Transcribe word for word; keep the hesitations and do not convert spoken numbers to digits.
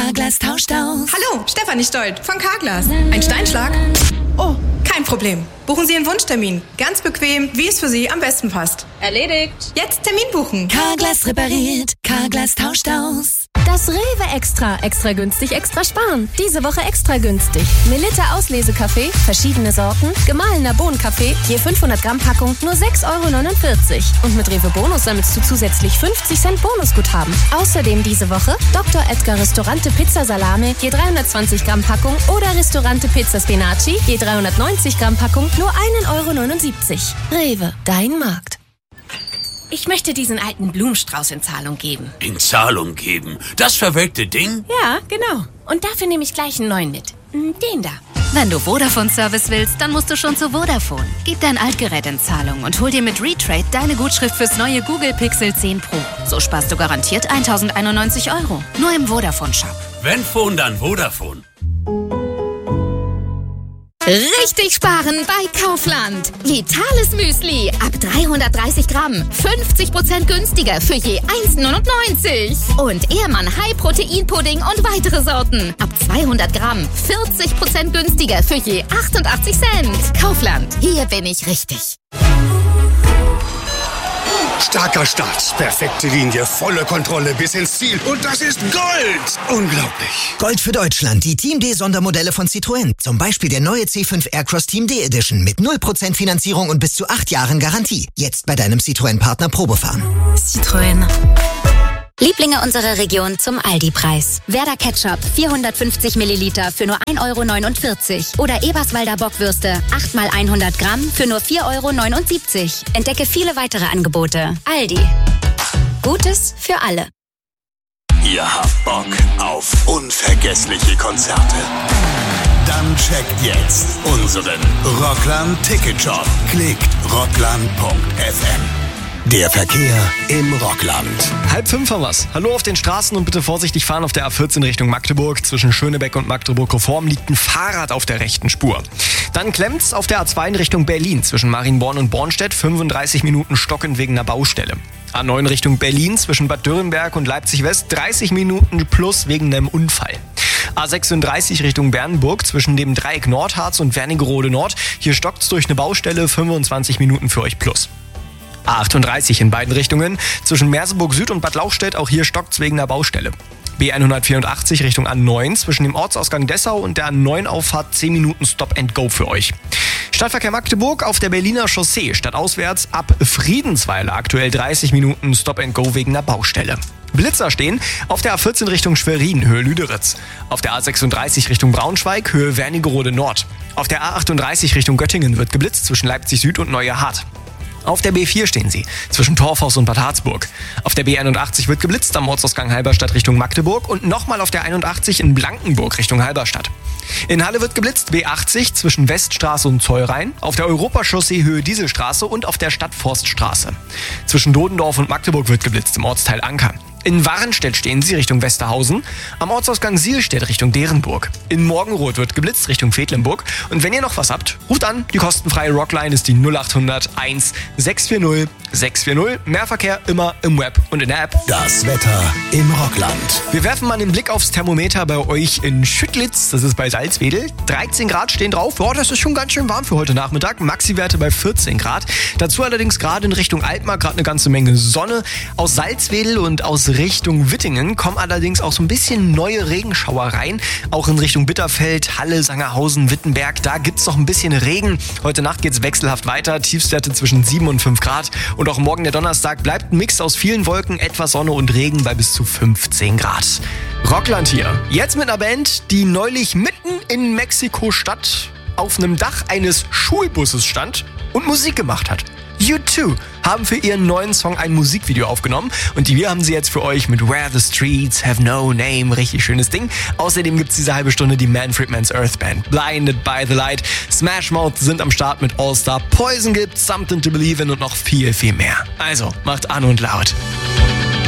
Carglass tauscht aus. Hallo, Stefanie Stolt von Carglass. Ein Steinschlag? Oh, kein Problem. Buchen Sie Ihren Wunschtermin. Ganz bequem, wie es für Sie am besten passt. Erledigt. Jetzt Termin buchen. Carglass repariert. Carglass tauscht aus. Das Rewe Extra. Extra günstig, extra sparen. Diese Woche extra günstig. Melitta Auslesekaffee, verschiedene Sorten, gemahlener Bohnenkaffee, je fünfhundert Gramm Packung, nur sechs Euro neunundvierzig. Und mit Rewe Bonus sammelst du zusätzlich fünfzig Cent Bonusguthaben. Außerdem diese Woche Doktor Edgar Restaurante Pizza Salame, je dreihundertzwanzig Gramm Packung oder Restaurante Pizza Spinaci, je dreihundertneunzig Gramm Packung, nur einen Euro neunundsiebzig. Rewe, dein Markt. Ich möchte diesen alten Blumenstrauß in Zahlung geben. In Zahlung geben? Das verwelkte Ding? Ja, genau. Und dafür nehme ich gleich einen neuen mit. Den da. Wenn du Vodafone-Service willst, dann musst du schon zu Vodafone. Gib dein Altgerät in Zahlung und hol dir mit Retrade deine Gutschrift fürs neue Google Pixel zehn Pro. So sparst du garantiert eintausendeinundneunzig Euro. Nur im Vodafone-Shop. Wenn Phone, dann Vodafone. Richtig sparen bei Kaufland. Vitales Müsli ab dreihundertdreißig Gramm. fünfzig Prozent günstiger für je eins neunundneunzig. Und Ehrmann High Protein Pudding und weitere Sorten. Ab zweihundert Gramm. vierzig Prozent günstiger für je achtundachtzig Cent. Kaufland. Hier bin ich richtig. Starker Start, perfekte Linie, volle Kontrolle bis ins Ziel. Und das ist Gold! Unglaublich. Gold für Deutschland, die Team D-Sondermodelle von Citroën. Zum Beispiel der neue C fünf Aircross Team D Edition mit null Prozent Finanzierung und bis zu acht Jahren Garantie. Jetzt bei deinem Citroën-Partner Probefahren. Citroën. Lieblinge unserer Region zum Aldi-Preis. Werder Ketchup vierhundertfünfzig Milliliter für nur ein Euro neunundvierzig. Oder Eberswalder Bockwürste acht mal hundert Gramm für nur vier Euro neunundsiebzig. Entdecke viele weitere Angebote. Aldi. Gutes für alle. Ihr habt Bock auf unvergessliche Konzerte? Dann checkt jetzt unseren Rockland Ticket Shop. Klickt rockland punkt f m. Der Verkehr im Rockland. Halb fünf haben wir's. Hallo auf den Straßen und bitte vorsichtig fahren auf der A vierzehn Richtung Magdeburg. Zwischen Schönebeck und Magdeburg-Reform liegt ein Fahrrad auf der rechten Spur. Dann klemmt's auf der A zwei in Richtung Berlin. Zwischen Marienborn und Bornstedt fünfunddreißig Minuten stockend wegen einer Baustelle. A neun Richtung Berlin zwischen Bad Dürrenberg und Leipzig-West dreißig Minuten plus wegen einem Unfall. A sechsunddreißig Richtung Bernburg zwischen dem Dreieck Nordharz und Wernigerode Nord. Hier stockt's durch eine Baustelle, fünfundzwanzig Minuten für euch plus. A achtunddreißig in beiden Richtungen, zwischen Merseburg Süd und Bad Lauchstädt, auch hier stockt's wegen der Baustelle. B hundertvierundachtzig Richtung A neun, zwischen dem Ortsausgang Dessau und der A neun Auffahrt zehn Minuten Stop and Go für euch. Stadtverkehr Magdeburg auf der Berliner Chaussee, stadtauswärts ab Friedensweiler, aktuell dreißig Minuten Stop and Go wegen der Baustelle. Blitzer stehen auf der A vierzehn Richtung Schwerin, Höhe Lüderitz. Auf der A sechsunddreißig Richtung Braunschweig, Höhe Wernigerode Nord. Auf der A achtunddreißig Richtung Göttingen wird geblitzt zwischen Leipzig Süd und Neue Hart. Auf der B vier stehen sie, zwischen Torfhaus und Bad Harzburg. Auf der B einundachtzig wird geblitzt am Ortsausgang Halberstadt Richtung Magdeburg und nochmal auf der einundachtzig in Blankenburg Richtung Halberstadt. In Halle wird geblitzt B achtzig zwischen Weststraße und Zollrhein, auf der Europachaussee Höhe Dieselstraße und auf der Stadtforststraße. Zwischen Dodendorf und Magdeburg wird geblitzt im Ortsteil Anker. In Warnstedt stehen sie Richtung Westerhausen, am Ortsausgang Sielstedt Richtung Derenburg. In Morgenroth wird geblitzt Richtung Vettlenburg. Und wenn ihr noch was habt, ruft an, die kostenfreie Rockline ist die null acht hundert eins sechs vier null sechs vier null. Mehr Verkehr immer im Web und in der App. Das Wetter im Rockland. Wir werfen mal einen Blick aufs Thermometer bei euch in Schüttlitz, das ist bei Salzwedel. dreizehn Grad stehen drauf, ja, das ist schon ganz schön warm für heute Nachmittag. Maxi-Werte bei vierzehn Grad. Dazu allerdings gerade in Richtung Altmark gerade eine ganze Menge Sonne. Aus Salzwedel und aus Richtung Wittingen kommen allerdings auch so ein bisschen neue Regenschauer rein. Auch in Richtung Bitterfeld, Halle, Sangerhausen, Wittenberg, da gibt's noch ein bisschen Regen. Heute Nacht geht's wechselhaft weiter, Tiefstwerte zwischen sieben und fünf Grad. Und auch morgen der Donnerstag bleibt ein Mix aus vielen Wolken, etwas Sonne und Regen bei bis zu fünfzehn Grad. Rockland hier. Jetzt mit einer Band, die neulich mitten in Mexiko-Stadt auf einem Dach eines Schulbusses stand und Musik gemacht hat. U zwei haben für ihren neuen Song ein Musikvideo aufgenommen und die wir haben sie jetzt für euch mit Where the Streets Have No Name. Richtig schönes Ding. Außerdem gibt's diese halbe Stunde die Manfred Mann's Earth Band. Blinded by the Light. Smash Mouth sind am Start mit All Star. Poison gibt's, Something to Believe in und noch viel, viel mehr. Also, macht an und laut.